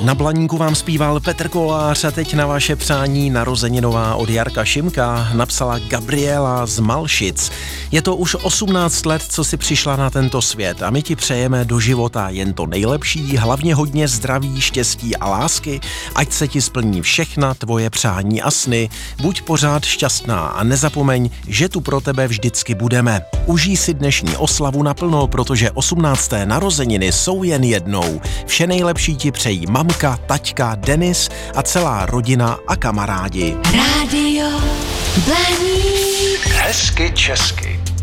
Na Blaníku vám zpíval Petr Kolář a teď na vaše přání narozeninová od Jarka Šimka napsala Gabriela z Malšic. Je to už 18 let, co si přišla na tento svět a my ti přejeme do života jen to nejlepší, hlavně hodně zdraví, štěstí a lásky, ať se ti splní všechna tvoje přání a sny. Buď pořád šťastná a nezapomeň, že tu pro tebe vždycky budeme. Užij si dnešní oslavu naplno, protože 18. narozeniny jsou jen jednou. Vše nejlepší ti přejí mamka, taťka, Denis a celá rodina a kamarádi. Rádio Blaník. Hezky česky.